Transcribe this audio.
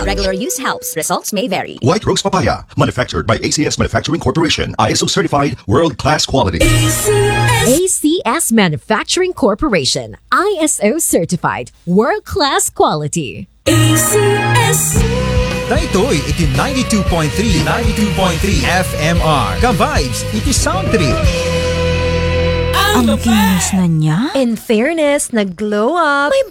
regular use helps. Results may vary. White Rose Papaya, manufactured by ACS Manufacturing Corporation. ISO certified, world-class quality. ACS Manufacturing Corporation. ISO certified. World-class quality. ACS. Daytoy iti 92.3 FMR. Ka-vibes iti sound trip. Ang kinis na niya. In fairness, nag-glow up. May